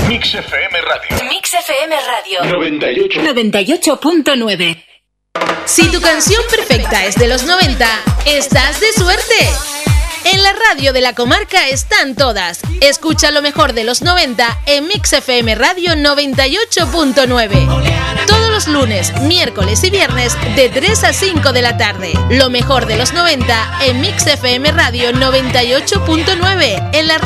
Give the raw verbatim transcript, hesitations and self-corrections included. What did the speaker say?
Mix F M Radio. Mix F M Radio. noventa y ocho. noventa y ocho punto nueve. Si tu canción perfecta es de los noventa, estás de suerte. En la radio de la comarca están todas. Escucha lo mejor de los noventa en Mix F M Radio noventa y ocho punto nueve. Todos los lunes, miércoles y viernes de tres a cinco de la tarde. Lo mejor de los noventa en Mix F M Radio noventa y ocho punto nueve. En la